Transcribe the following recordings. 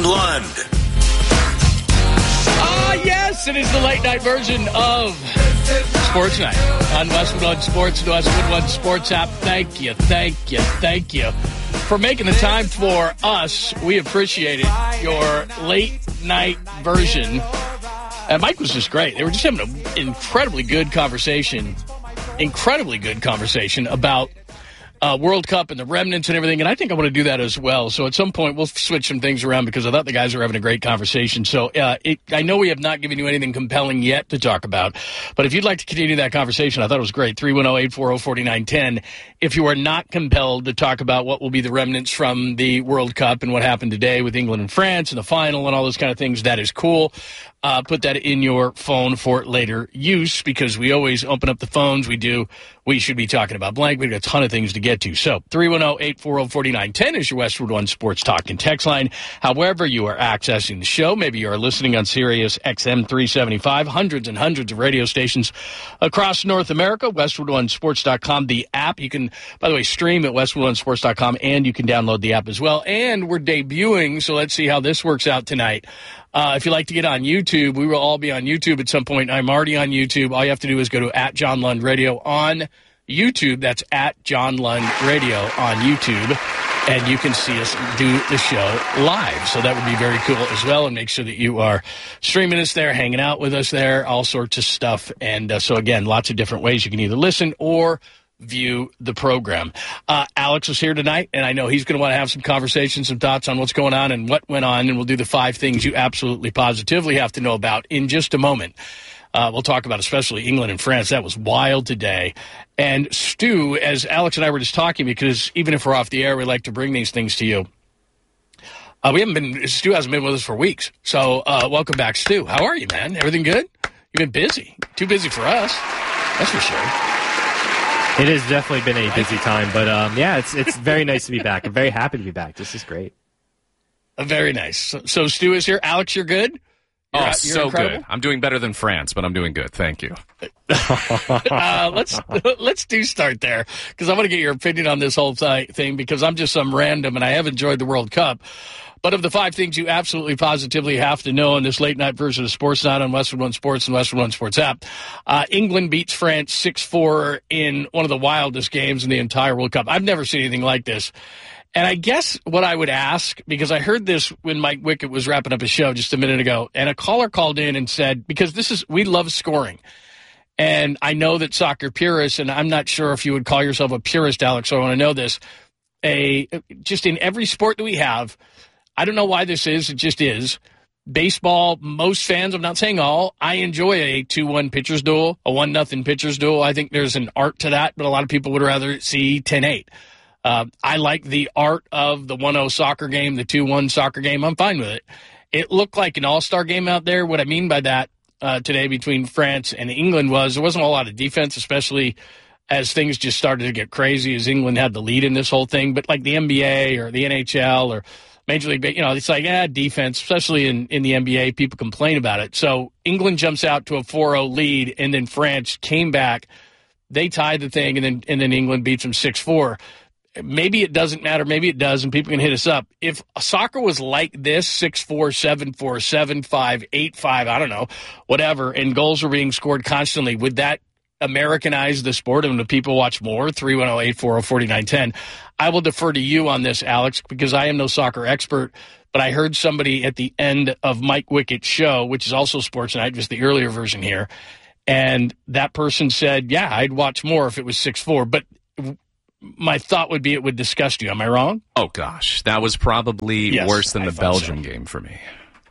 Lund. Yes, it is the late night version of Sports Night on Westwood One Sports and Westwood One Sports app. Thank you for making the time for us. We appreciate it. Your late night version. And Mike was just great. They were just having an incredibly good conversation about World Cup and the remnants and everything, and I think I want to do that as well. So at some point, we'll switch some things around because I thought the guys were having a great conversation. So I know we have not given you anything compelling yet to talk about, but if you'd like to continue that conversation, I thought it was great. 310-840-4910. If you are not compelled to talk about what will be the remnants from the World Cup and what happened today with England and France and the final and all those kind of things, that is cool. Put that in your phone for later use because we always open up the phones. We should be talking about blank. We've got a ton of things to get to. So 310-840-4910 is your Westwood One Sports Talk and Text line. However you are accessing the show, maybe you are listening on Sirius XM 375, hundreds and hundreds of radio stations across North America, westwoodonesports.com, the app. You can, by the way, stream at westwoodonesports.com, and you can download the app as well. And we're debuting, so let's see how this works out tonight. If you like to get on YouTube, we will all be on YouTube at some point. I'm already on YouTube. All you have to do is go to @JohnLundRadio on YouTube. That's @JohnLundRadio on YouTube. And you can see us do the show live. So that would be very cool as well. And make sure that you are streaming us there, hanging out with us there, all sorts of stuff. And so, again, lots of different ways you can either listen or view the program. Alex was here tonight, and I know he's going to want to have some conversations, some thoughts on what's going on and what went on, and we'll do the 5 things you absolutely positively have to know about in just a moment. We'll talk about especially England and France. That was wild today. And Stu, as Alex and I were just talking, because even if we're off the air, we like to bring these things to you. Stu hasn't been with us for weeks. So welcome back, Stu. How are you, man? Everything good? You've been busy. Too busy for us. That's for sure. It has definitely been a busy time, but yeah, it's very nice to be back. I'm very happy to be back. This is great. Very nice. So Stu is here. Alex, you're good? You're so incredible? Good. I'm doing better than France, but I'm doing good. Thank you. Let's start there, because I want to get your opinion on this whole thing, because I'm just some random, and I have enjoyed the World Cup. But of the 5 things you absolutely positively have to know in this late night version of Sports Night on Westwood One Sports and Westwood One Sports app, England beats France 6-4 in one of the wildest games in the entire World Cup. I've never seen anything like this. And I guess what I would ask, because I heard this when Mike Wickett was wrapping up his show just a minute ago, and a caller called in and said, because we love scoring. And I know that soccer purists, and I'm not sure if you would call yourself a purist, Alex, so I want to know this, just in every sport that we have, I don't know why this is. It just is. Baseball, most fans, I'm not saying all, I enjoy a 2-1 pitchers duel, a 1-0 pitchers duel. I think there's an art to that, but a lot of people would rather see 10-8. I like the art of the 1-0 soccer game, the 2-1 soccer game. I'm fine with it. It looked like an all-star game out there. What I mean by that today between France and England was there wasn't a lot of defense, especially as things just started to get crazy as England had the lead in this whole thing. But like the NBA or the NHL or Major League, it's like, defense, especially in the NBA, people complain about it. So England jumps out to a 4-0 lead, and then France came back. They tied the thing, and then England beats them 6-4. Maybe it doesn't matter. Maybe it does, and people can hit us up. If soccer was like this, 6-4, 7-4, 7-5, 8-5, I don't know, whatever, and goals were being scored constantly, would that Americanize the sport and the people watch more? 310-840-4910. I will defer to you on this, Alex, because I am no soccer expert, but I heard somebody at the end of Mike Wickett's show, which is also Sports Night, just the earlier version here, and that person said, yeah, I'd watch more if it was 6-4, but my thought would be it would disgust you. Am I wrong? Oh, gosh. That was probably worse than the Belgium game for me.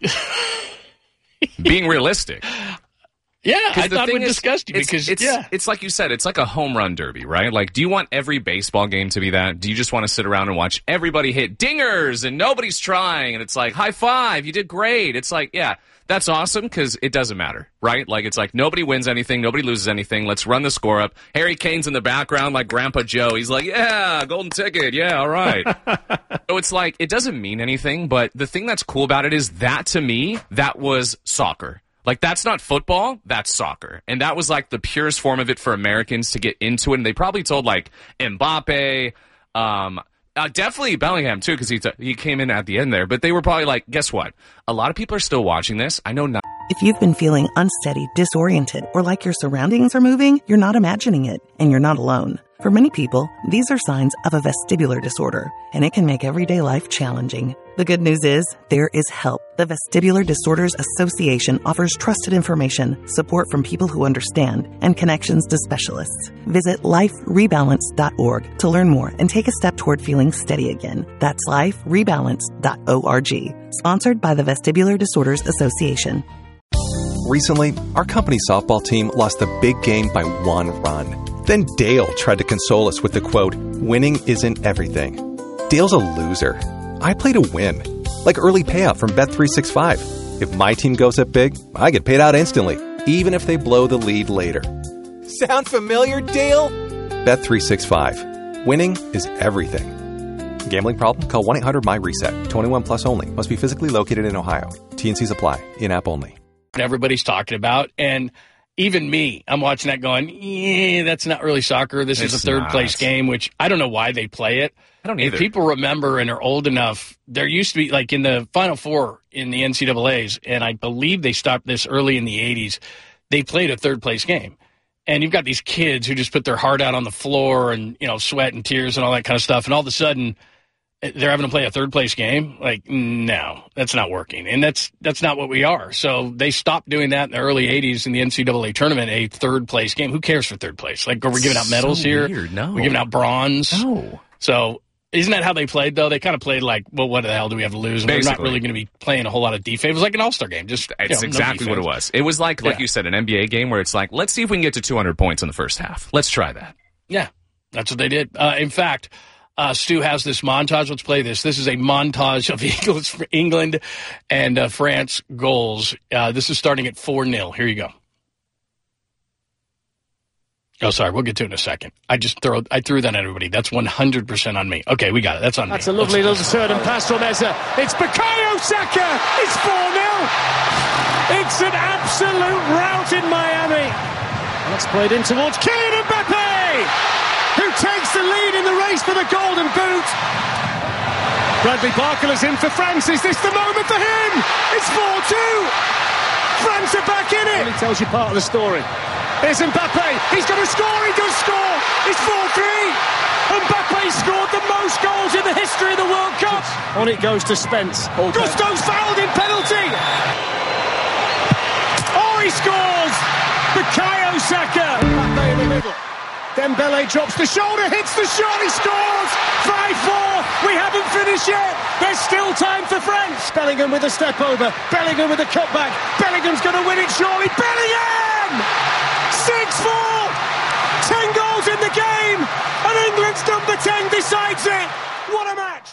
Being realistic. Yeah, I thought it would disgust you because it's like you said, it's like a home run derby, right? Like, do you want every baseball game to be that? Do you just want to sit around and watch everybody hit dingers and nobody's trying? And it's like, high five, you did great. It's like, yeah, that's awesome because it doesn't matter, right? Like, it's like nobody wins anything, nobody loses anything. Let's run the score up. Harry Kane's in the background like Grandpa Joe. He's like, yeah, golden ticket. Yeah, all right. So it's like, it doesn't mean anything, but the thing that's cool about it is that, to me, that was soccer. Like, that's not football, that's soccer. And that was, like, the purest form of it for Americans to get into it. And they probably told, like, Mbappe, Definitely Bellingham, too, because he came in at the end there. But they were probably like, guess what? A lot of people are still watching this. I know not. If you've been feeling unsteady, disoriented, or like your surroundings are moving, you're not imagining it, and you're not alone. For many people, these are signs of a vestibular disorder, and it can make everyday life challenging. The good news is, there is help. The Vestibular Disorders Association offers trusted information, support from people who understand, and connections to specialists. Visit liferebalance.org to learn more and take a step toward feeling steady again. That's liferebalance.org. Sponsored by the Vestibular Disorders Association. Recently, our company softball team lost the big game by 1 run. Then Dale tried to console us with the quote, "Winning isn't everything." Dale's a loser. I play to win. Like early payout from Bet365. If my team goes up big, I get paid out instantly, even if they blow the lead later. Sound familiar, Dale? Bet365. Winning is everything. Gambling problem? Call 1-800-MY-RESET. 21 plus only. Must be physically located in Ohio. T&Cs apply. In-app only. Everybody's talking about, and even me, I'm watching that going, that's not really soccer. This is a third-place game, which I don't know why they play it. I don't either. If people remember and are old enough, there used to be, like in the Final Four in the NCAAs, and I believe they stopped this early in the 80s, they played a third-place game. And you've got these kids who just put their heart out on the floor and, sweat and tears and all that kind of stuff, and all of a sudden they're having to play a third-place game? Like, no, that's not working. And that's not what we are. So they stopped doing that in the early 80s in the NCAA tournament, a third-place game. Who cares for third place? Like, are we giving out medals here? Weird. No. We're giving out bronze? No. So isn't that how they played, though? They kind of played like, well, what the hell do we have to lose? And we're not really going to be playing a whole lot of defense. It was like an all-star game. It's exactly what it was. It was like you said, an NBA game where it's like, let's see if we can get to 200 points in the first half. Let's try that. Yeah, that's what they did. In fact, Stu has this montage. Let's play this. This is a montage of England and France goals. This is starting at 4-0. Here you go. Oh, sorry. We'll get to it in a second. I threw that at everybody. That's 100% on me. Okay, we got it. That's on me. That's a lovely little turn and pass from Eza. It's Bukayo Saka. It's 4-0. It's an absolute rout in Miami. That's played in towards Kylian Mbappe, who takes the lead in the race for the Golden Boot. Bradley Barcola is in for France. Is this the moment for him? It's 4-2. France are back in it. It tells you part of the story. Here's Mbappe. He's going to score. He does score. It's 4-3. Mbappe scored the most goals in the history of the World Cup. On it goes to Spence. Gusto's fouled in penalty. Oh, he scores. Bukayo Saka. Mbappe in the middle. Dembele drops the shoulder, hits the shot, he scores! 5-4, we haven't finished yet! There's still time for France! Bellingham with a step over, Bellingham with a cutback, Bellingham's going to win it surely, Bellingham! 6-4! 10 goals in the game, and England's number 10 decides it! What a match!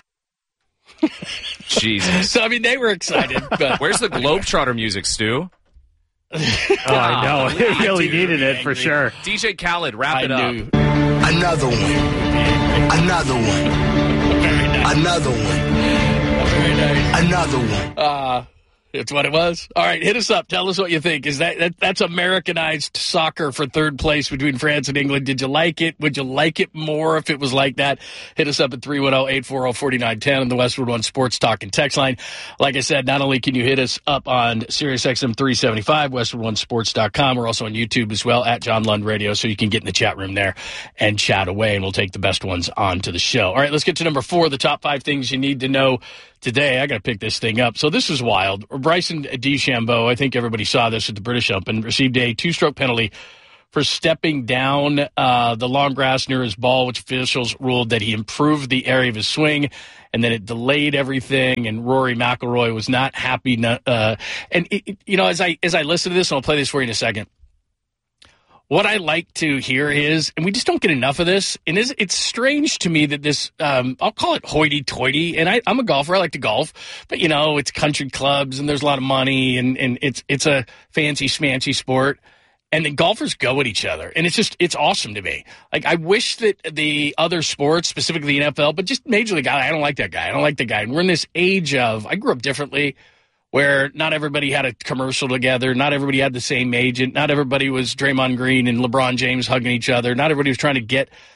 Jesus. So, they were excited. But where's the Globetrotter music, Stu? I know. He really needed it for sure. DJ Khaled, wrap it up. Another one. Another one. Another one. Another one. It's what it was. All right, hit us up. Tell us what you think. Is that's Americanized soccer for third place between France and England? Did you like it? Would you like it more if it was like that? Hit us up at 310-840-4910 on the Westwood One Sports Talk and text line. Like I said, not only can you hit us up on SiriusXM 375, WestwoodOneSports.com. We're also on YouTube as well at John Lund Radio, so you can get in the chat room there and chat away, and we'll take the best ones onto the show. All right, let's get to number 4, the top 5 things you need to know today. I got to pick this thing up. So this is wild. Bryson DeChambeau, I think everybody saw this at the British Open, received a 2-stroke penalty for stepping down the long grass near his ball, which officials ruled that he improved the area of his swing, and then it delayed everything, and Rory McIlroy was not happy. As I listen to this, and I'll play this for you in a second, what I like to hear is, and we just don't get enough of this, and it's strange to me that this, I'll call it hoity-toity, and I'm a golfer, I like to golf, but it's country clubs, and there's a lot of money, and it's a fancy-smancy sport, and the golfers go at each other, and it's awesome to me. Like, I wish that the other sports, specifically the NFL, but just Major League, I don't like that guy, and we're in this age of, I grew up differently, where not everybody had a commercial together, not everybody had the same agent, not everybody was Draymond Green and LeBron James hugging each other, not everybody was trying to get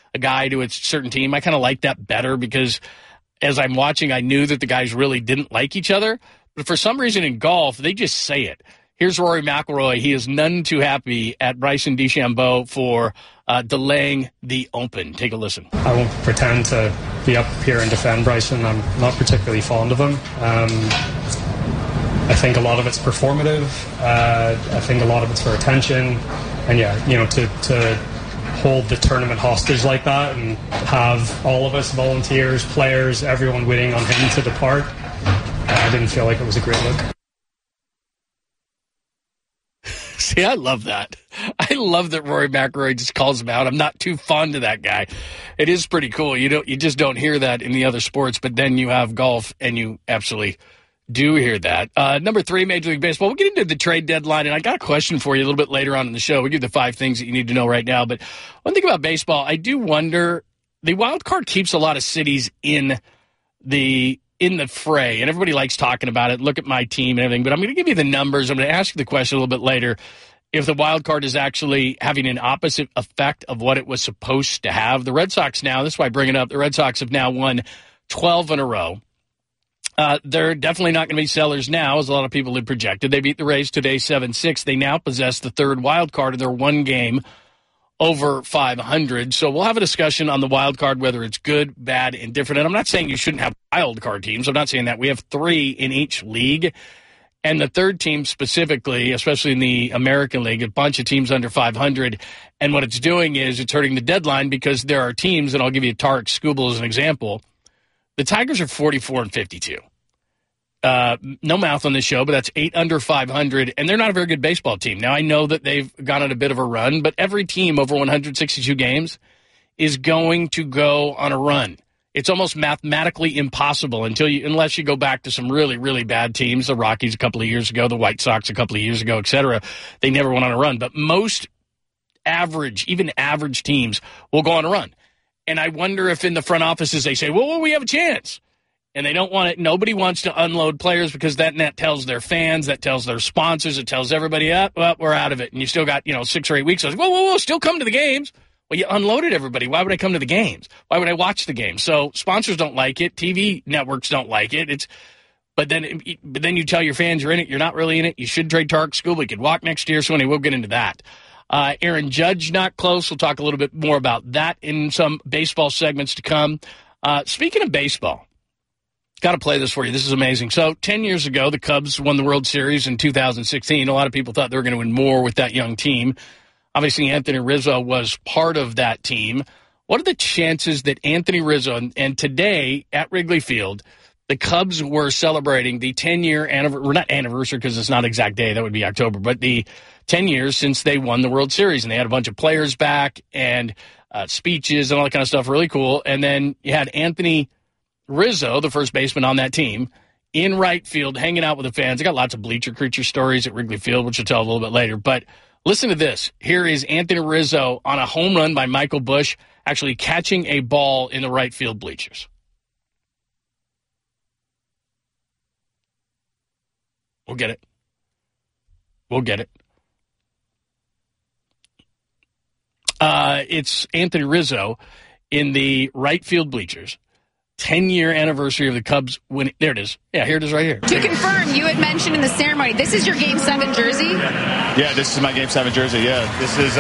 a guy to a certain team. I kind of like that better because as I'm watching, I knew that the guys really didn't like each other. But for some reason in golf, they just say it. Here's Rory McIlroy. He is none too happy at Bryson DeChambeau for delaying the Open. Take a listen. I won't pretend to be up here and defend Bryson. I'm not particularly fond of him. I think a lot of it's performative. I think a lot of it's for attention. And to hold the tournament hostage like that and have all of us, volunteers, players, everyone waiting on him to depart, I didn't feel like it was a great look. See, I love that. I love that Rory McIlroy just calls him out. I'm not too fond of that guy. It is pretty cool. You just don't hear that in the other sports, but then you have golf, and you absolutely do hear that. Number 3, Major League Baseball. We'll get into the trade deadline, and I got a question for you a little bit later on in the show. We'll give the 5 things that you need to know right now. But one thing about baseball, I do wonder, the wild card keeps a lot of cities in the fray, and everybody likes talking about it. Look at my team and everything, but I'm going to give you the numbers. I'm going to ask you the question a little bit later. If the wild card is actually having an opposite effect of what it was supposed to have. The Red Sox now, this is why I bring it up, the Red Sox have now won 12 in a row. They're definitely not going to be sellers now, as a lot of people had projected. They beat the Rays today 7-6. They now possess the 3rd wild card, and they're 1 game over 500. So we'll have a discussion on the wild card, whether it's good, bad, and different. And I'm not saying you shouldn't have wild card teams. I'm not saying that. We have 3 in each league. And the 3rd team specifically, especially in the American League, a bunch of teams under 500. And what it's doing is it's hurting the deadline because there are teams, and I'll give you Tarek Skubal as an example. The Tigers are 44-52. No mouth on this show, but that's 8 under 500, and they're not a very good baseball team. Now, I know that they've gone on a bit of a run, but every team over 162 games is going to go on a run. It's almost mathematically impossible unless you go back to some really, really bad teams, the Rockies a couple of years ago, the White Sox a couple of years ago, et cetera. They never went on a run, but most average, even average teams will go on a run. And I wonder if in the front offices they say, well, we have a chance. And they don't want it. Nobody wants to unload players because that tells their fans, that tells their sponsors, it tells everybody, well, we're out of it. And you still got, 6 or 8 weeks. I was like, whoa, still come to the games. Well, you unloaded everybody. Why would I come to the games? Why would I watch the games? So sponsors don't like it. TV networks don't like it. But then you tell your fans you're in it. You're not really in it. You should trade Tarek Skubal. You could walk next year. So anyway, we'll get into that. Aaron Judge, not close. We'll talk a little bit more about that in some baseball segments to come. Speaking of baseball, got to play this for you. This is amazing. So 10 years ago, the Cubs won the World Series in 2016. A lot of people thought they were going to win more with that young team. Obviously, Anthony Rizzo was part of that team. What are the chances that Anthony Rizzo, and today at Wrigley Field, the Cubs were celebrating the 10-year anniversary, well, not anniversary because it's not exact day, that would be October, but the 10 years since they won the World Series, and they had a bunch of players back and speeches and all that kind of stuff, really cool. And then you had Anthony Rizzo, the first baseman on that team, in right field, hanging out with the fans. I got lots of bleacher creature stories at Wrigley Field, which I'll tell a little bit later. But listen to this. Here is Anthony Rizzo on a home run by Michael Busch, actually catching a ball in the right field bleachers. We'll get it. It's Anthony Rizzo in the right field bleachers. 10-year anniversary of the Cubs winning. There it is. Yeah, here it is right here. To confirm, you had mentioned in the ceremony, this is your Game 7 jersey? Yeah, this is my Game 7 jersey, yeah. This is,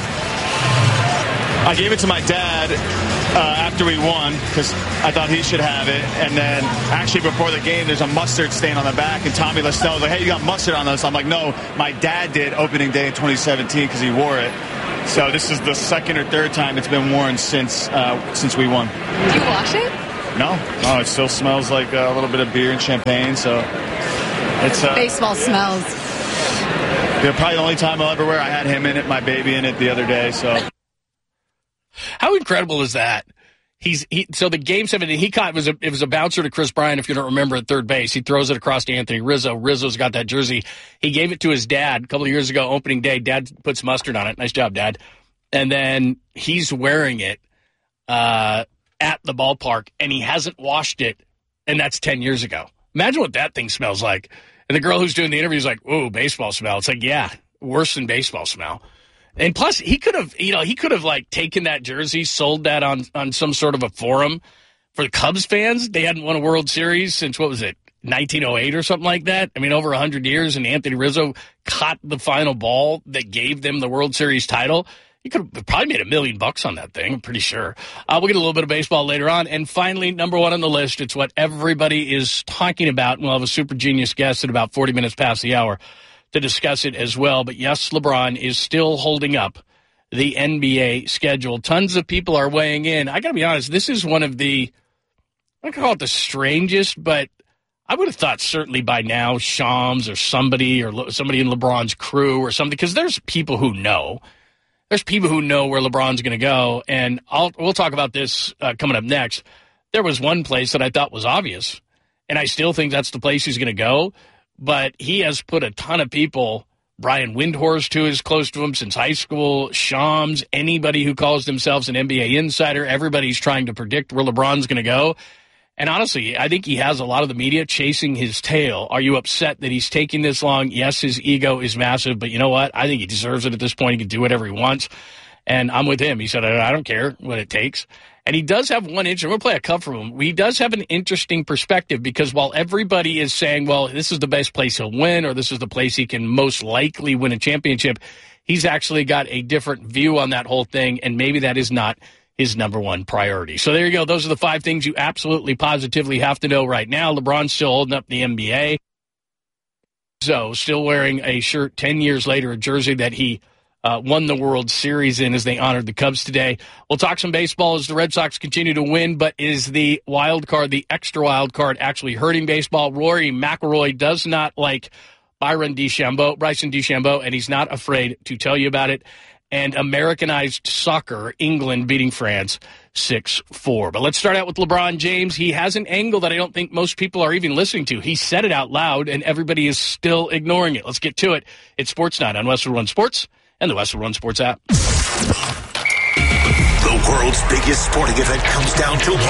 I gave it to my dad after we won because I thought he should have it. And then actually before the game, there's a mustard stain on the back. And Tommy Lestell was like, hey, you got mustard on this. I'm like, no, my dad did opening day in 2017 because he wore it. So this is the 2nd or 3rd time it's been worn since we won. Do you wash it? No, it still smells like a little bit of beer and champagne, so it's... baseball smells. Yeah, probably the only time I'll ever wear. I had him in it, my baby in it the other day, so... How incredible is that? So the Game 7, he caught, it was a bouncer to Chris Bryant, if you don't remember, at third base. He throws it across to Anthony Rizzo. Rizzo's got that jersey. He gave it to his dad a couple of years ago, opening day. Dad puts mustard on it. Nice job, Dad. And then he's wearing it at the ballpark, and he hasn't washed it, and that's 10 years ago. Imagine what that thing smells like. And the girl who's doing the interview is like, ooh, baseball smell. It's like, yeah, worse than baseball smell. And plus, he could have like taken that jersey, sold that on some sort of a forum for the Cubs fans. They hadn't won a World Series since, what was it, 1908 or something like that? I mean, over 100 years, and Anthony Rizzo caught the final ball that gave them the World Series title. He could have probably made $1 million on that thing, I'm pretty sure. We'll get a little bit of baseball later on. And finally, number one on the list, it's what everybody is talking about. And we'll have a super genius guest at about 40 minutes past the hour to discuss it as well. But yes, LeBron is still holding up the NBA schedule. Tons of people are weighing in. I got to be honest, this is one of the, I don't call it the strangest, but I would have thought certainly by now Shams or somebody in LeBron's crew or something, because there's people who know. There's people who know where LeBron's going to go, and we'll talk about this coming up next. There was one place that I thought was obvious, and I still think that's the place he's going to go. But he has put a ton of people, Brian Windhorst, who is close to him since high school, Shams, anybody who calls themselves an NBA insider, everybody's trying to predict where LeBron's going to go. And honestly, I think he has a lot of the media chasing his tail. Are you upset that he's taking this long? Yes, his ego is massive, but you know what? I think he deserves it at this point. He can do whatever he wants. And I'm with him. He said, I don't care what it takes. And he does have one interesting, we'll play a cut from him. He does have an interesting perspective, because while everybody is saying, well, this is the best place he'll win, or this is the place he can most likely win a championship, he's actually got a different view on that whole thing, and maybe that is not his number one priority. So there you go. Those are the 5 things you absolutely positively have to know right now. LeBron's still holding up the NBA. So still wearing a shirt 10 years later, a jersey that he won the World Series in as they honored the Cubs today. We'll talk some baseball as the Red Sox continue to win, but is the wild card, the extra wild card, actually hurting baseball? Rory McIlroy does not like Bryson DeChambeau, and he's not afraid to tell you about it. And Americanized soccer, England beating France 6-4. But let's start out with LeBron James. He has an angle that I don't think most people are even listening to. He said it out loud, and everybody is still ignoring it. Let's get to it. It's Sports Night on Westwood One Sports and the Westwood One Sports app. The world's biggest sporting event comes down to